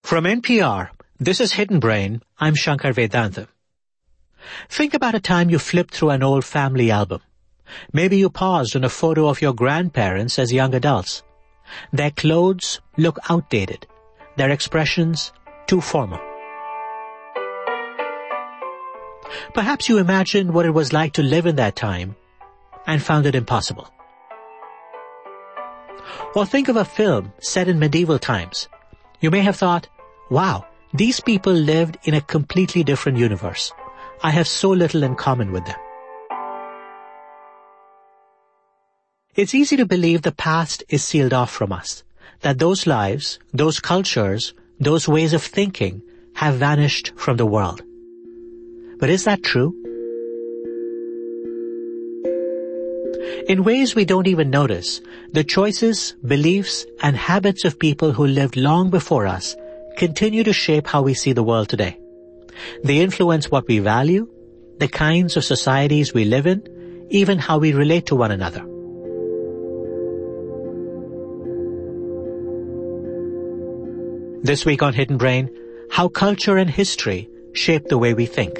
From NPR, this is Hidden Brain. I'm Shankar Vedantam. Think about a time you flipped through an old family album. Maybe you paused on a photo of your grandparents as young adults. Their clothes look outdated. Their expressions too formal. Perhaps you imagined what it was like to live in that time and found it impossible. Or think of a film set in medieval times. You may have thought, wow, these people lived in a completely different universe. I have so little in common with them. It's easy to believe the past is sealed off from us, that those lives, those cultures, those ways of thinking have vanished from the world. But is that true? In ways we don't even notice, the choices, beliefs, and habits of people who lived long before us continue to shape how we see the world today. They influence what we value, the kinds of societies we live in, even how we relate to one another. This week on Hidden Brain, how culture and history shape the way we think.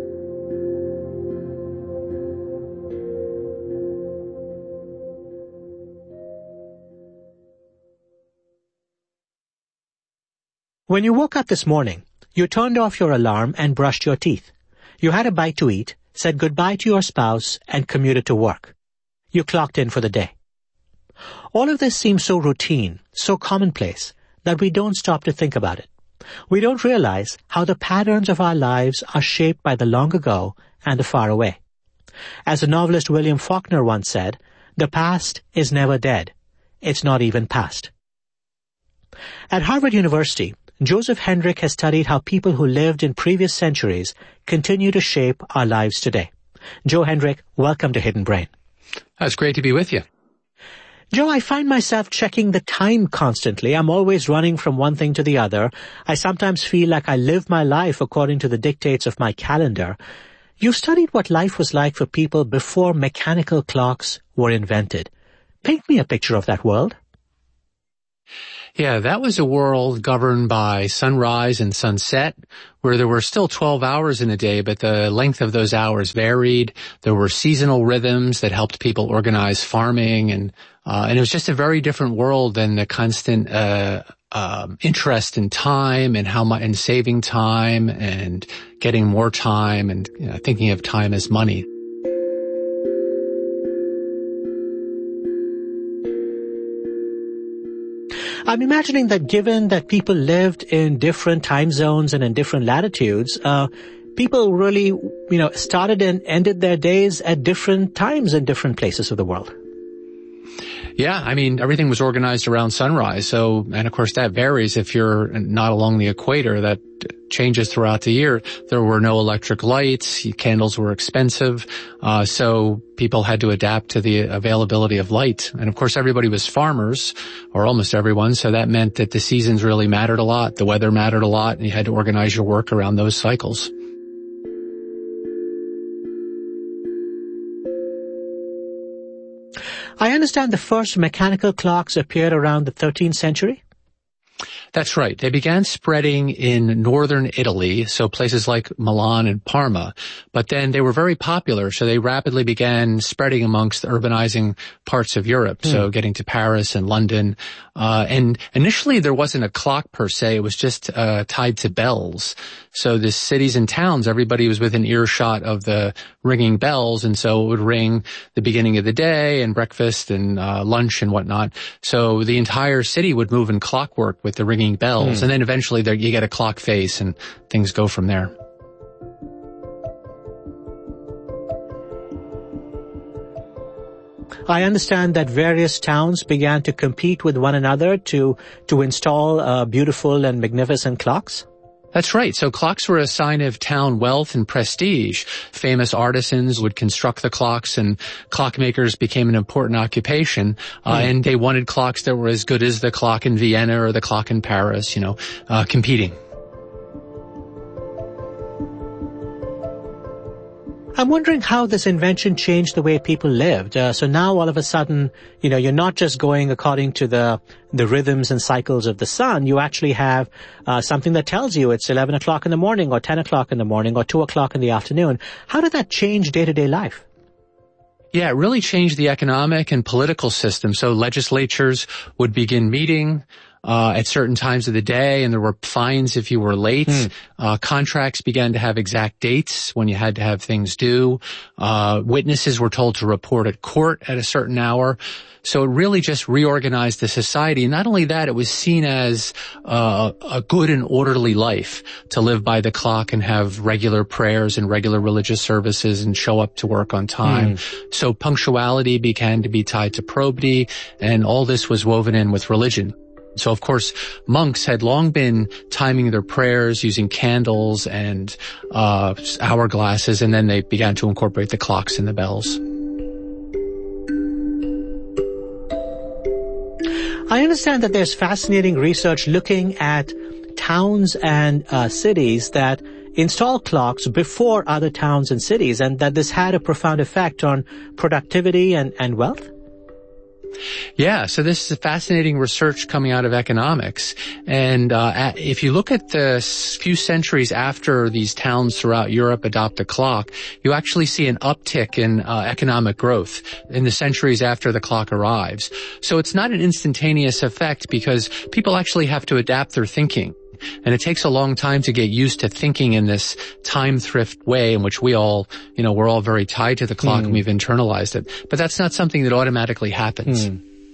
When you woke up this morning, you turned off your alarm and brushed your teeth. You had a bite to eat, said goodbye to your spouse, and commuted to work. You clocked in for the day. All of this seems so routine, so commonplace, that we don't stop to think about it. We don't realize how the patterns of our lives are shaped by the long ago and the far away. As the novelist William Faulkner once said, the past is never dead. It's not even past. At Harvard University, Joseph Henrich has studied how people who lived in previous centuries continue to shape our lives today. Joe Henrich, welcome to Hidden Brain. It's great to be with you. Joe, I find myself checking the time constantly. I'm always running from one thing to the other. I sometimes feel like I live my life according to the dictates of my calendar. You've studied what life was like for people before mechanical clocks were invented. Paint me a picture of that world. Yeah, that was a world governed by sunrise and sunset, where there were still 12 hours in a day, but the length of those hours varied. There were seasonal rhythms that helped people organize farming, and it was just a very different world than the constant interest in time and and saving time and getting more time and thinking of time as money. I'm imagining that given that people lived in different time zones and in different latitudes, people really, started and ended their days at different times in different places of the world. Yeah, everything was organized around sunrise. And of course that varies if you're not along the equator. That changes throughout the year. There were no electric lights. Candles were expensive. So people had to adapt to the availability of light. And of course everybody was farmers, or almost everyone. So that meant that the seasons really mattered a lot. The weather mattered a lot, and you had to organize your work around those cycles. I understand the first mechanical clocks appeared around the 13th century? That's right. They began spreading in northern Italy, so places like Milan and Parma. But then they were very popular, so they rapidly began spreading amongst the urbanizing parts of Europe, so getting to Paris and London. And initially there wasn't a clock per se, it was just tied to bells. So the cities and towns, everybody was within earshot of the ringing bells, and so it would ring the beginning of the day and breakfast and lunch and whatnot. So the entire city would move in clockwork with the ringing bells, and then eventually you get a clock face and things go from there. I understand that various towns began to compete with one another to install beautiful and magnificent clocks. That's right. So clocks were a sign of town wealth and prestige. Famous artisans would construct the clocks, and clockmakers became an important occupation. And they wanted clocks that were as good as the clock in Vienna or the clock in Paris, competing. I'm wondering how this invention changed the way people lived. So now all of a sudden, you're not just going according to the rhythms and cycles of the sun. You actually have something that tells you it's 11 o'clock in the morning or 10 o'clock in the morning or 2 o'clock in the afternoon. How did that change day-to-day life? Yeah, it really changed the economic and political system. So legislatures would begin meeting at certain times of the day, and there were fines if you were late. Contracts began to have exact dates when you had to have things due. Witnesses were told to report at court at a certain hour. So it really just reorganized the society. And not only that, it was seen as a good and orderly life to live by the clock and have regular prayers and regular religious services and show up to work on time. So punctuality began to be tied to probity, and all this was woven in with religion. So, of course, monks had long been timing their prayers using candles and hourglasses, and then they began to incorporate the clocks and the bells. I understand that there's fascinating research looking at towns and cities that install clocks before other towns and cities, and that this had a profound effect on productivity and wealth. Yeah, so this is fascinating research coming out of economics. And if you look at the few centuries after these towns throughout Europe adopt a clock, you actually see an uptick in economic growth in the centuries after the clock arrives. So it's not an instantaneous effect because people actually have to adapt their thinking. And it takes a long time to get used to thinking in this time thrift way in which we all, we're all very tied to the clock and we've internalized it. But that's not something that automatically happens.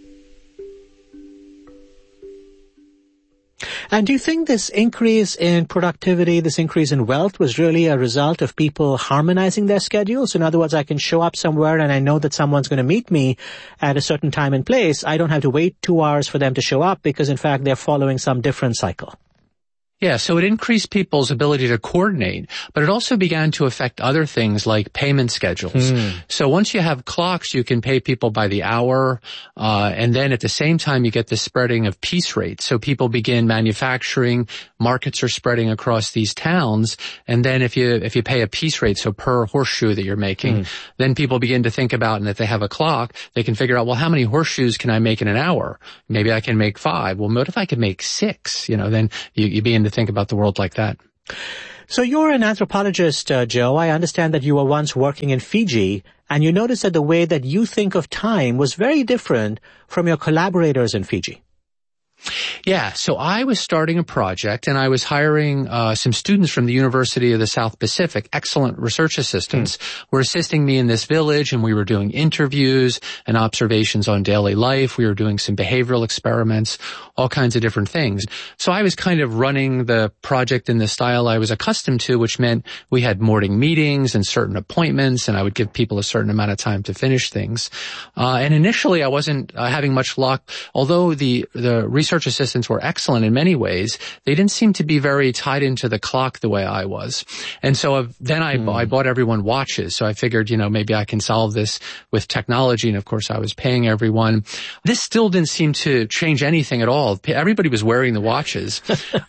And do you think this increase in productivity, this increase in wealth was really a result of people harmonizing their schedules? In other words, I can show up somewhere and I know that someone's going to meet me at a certain time and place. I don't have to wait 2 hours for them to show up because, in fact, they're following some different cycle. Yeah, so it increased people's ability to coordinate, but it also began to affect other things like payment schedules. So once you have clocks, you can pay people by the hour, and then at the same time you get the spreading of piece rates. So people begin manufacturing, markets are spreading across these towns, and then if you pay a piece rate, so per horseshoe that you're making, then people begin to think about, and if they have a clock, they can figure out, well, how many horseshoes can I make in an hour? Maybe I can make 5. Well, what if I could make 6? Then you begin to think about the world like that. So you're an anthropologist, Joe. I understand that you were once working in Fiji, and you noticed that the way that you think of time was very different from your collaborators in Fiji. Yeah, so I was starting a project and I was hiring some students from the University of the South Pacific, excellent research assistants, were assisting me in this village, and we were doing interviews and observations on daily life. We were doing some behavioral experiments, all kinds of different things. So I was kind of running the project in the style I was accustomed to, which meant we had morning meetings and certain appointments, and I would give people a certain amount of time to finish things. And initially I wasn't having much luck, although the research assistants were excellent in many ways. They didn't seem to be very tied into the clock the way I was. And so then I bought everyone watches. So I figured, maybe I can solve this with technology. And of course I was paying everyone. This still didn't seem to change anything at all. Everybody was wearing the watches.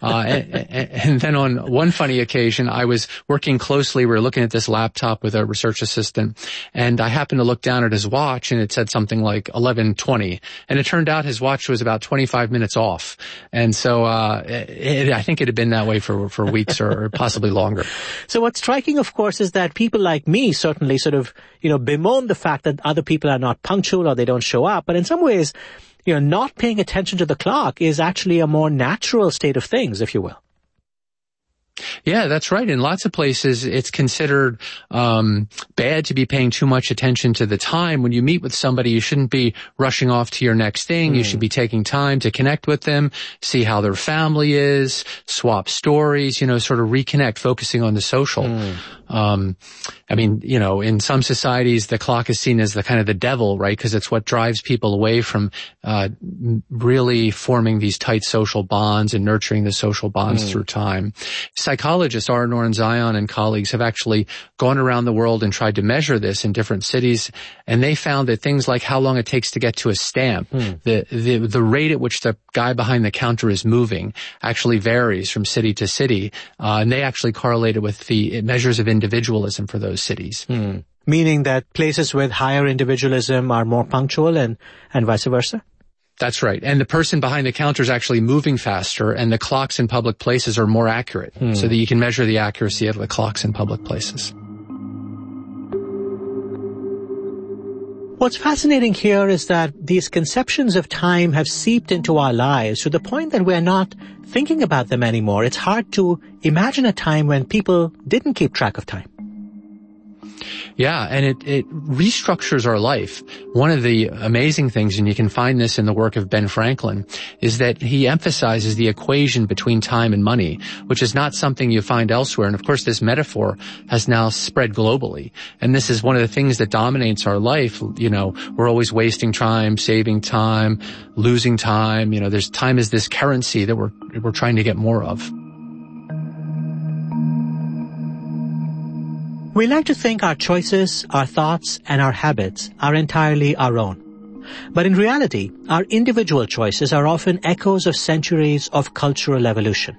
And then on one funny occasion, I was working closely. We were looking at this laptop with a research assistant, and I happened to look down at his watch and it said something like 11:20. And it turned out his watch was about 25 minutes off. And so I think it had been that way for weeks or possibly longer. So what's striking, of course, is that people like me certainly sort of, bemoan the fact that other people are not punctual or they don't show up. But in some ways, not paying attention to the clock is actually a more natural state of things, if you will. Yeah, that's right. In lots of places, it's considered bad to be paying too much attention to the time. When you meet with somebody, you shouldn't be rushing off to your next thing. You should be taking time to connect with them, see how their family is, swap stories, sort of reconnect, focusing on the social. In some societies, the clock is seen as the kind of the devil, right? Because it's what drives people away from really forming these tight social bonds and nurturing the social bonds through time. Psychology sociologists, R. Noren Zion and colleagues, have actually gone around the world and tried to measure this in different cities, and they found that things like how long it takes to get to a stamp, the rate at which the guy behind the counter is moving actually varies from city to city, and they actually correlated with the measures of individualism for those cities. Meaning that places with higher individualism are more punctual and vice versa? That's right. And the person behind the counter is actually moving faster, and the clocks in public places are more accurate, so that you can measure the accuracy of the clocks in public places. What's fascinating here is that these conceptions of time have seeped into our lives to the point that we're not thinking about them anymore. It's hard to imagine a time when people didn't keep track of time. Yeah, and it restructures our life. One of the amazing things, and you can find this in the work of Ben Franklin, is that he emphasizes the equation between time and money, which is not something you find elsewhere. And of course, this metaphor has now spread globally. And this is one of the things that dominates our life. You know, we're always wasting time, saving time, losing time. You know, there's time is this currency that we're trying to get more of. We like to think our choices, our thoughts, and our habits are entirely our own. But in reality, our individual choices are often echoes of centuries of cultural evolution.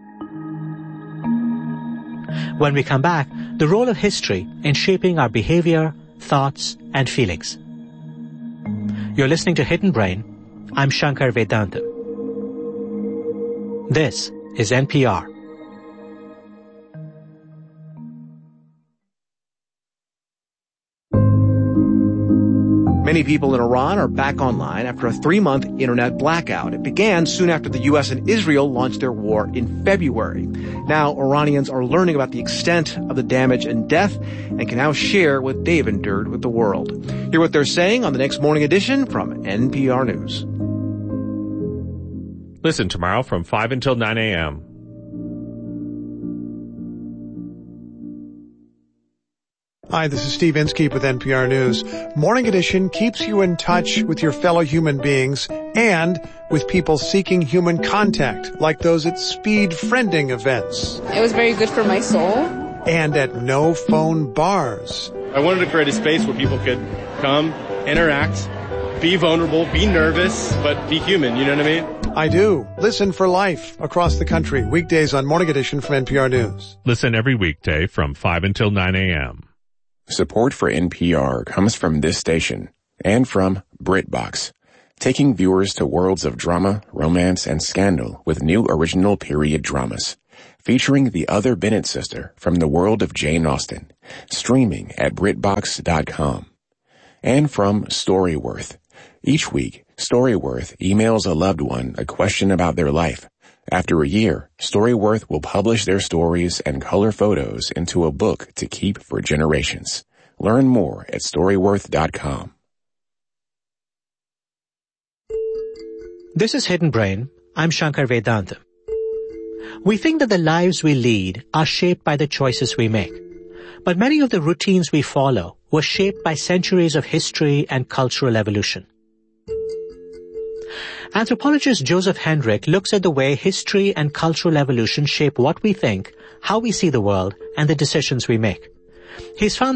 When we come back, the role of history in shaping our behavior, thoughts, and feelings. You're listening to Hidden Brain. I'm Shankar Vedantam. This is NPR. Many people in Iran are back online after a 3-month internet blackout. It began soon after the U.S. and Israel launched their war in February. Now, Iranians are learning about the extent of the damage and death and can now share what they've endured with the world. Hear what they're saying on the next morning edition from NPR News. Listen tomorrow from 5 until 9 a.m. Hi, this is Steve Inskeep with NPR News. Morning Edition keeps you in touch with your fellow human beings and with people seeking human contact, like those at speed friending events. It was very good for my soul. And at no-phone bars. I wanted to create a space where people could come, interact, be vulnerable, be nervous, but be human, you know what I mean? I do. Listen for life across the country, weekdays on Morning Edition from NPR News. Listen every weekday from 5 until 9 a.m. Support for NPR comes from this station and from BritBox, taking viewers to worlds of drama, romance, and scandal with new original period dramas, featuring the other Bennett sister from the world of Jane Austen, streaming at BritBox.com. And from Storyworth. Each week, Storyworth emails a loved one a question about their life. After a year, Storyworth will publish their stories and color photos into a book to keep for generations. Learn more at Storyworth.com. This is Hidden Brain. I'm Shankar Vedantam. We think that the lives we lead are shaped by the choices we make. But many of the routines we follow were shaped by centuries of history and cultural evolution. Anthropologist Joseph Henrich looks at the way history and cultural evolution shape what we think, how we see the world, and the decisions we make. He's found that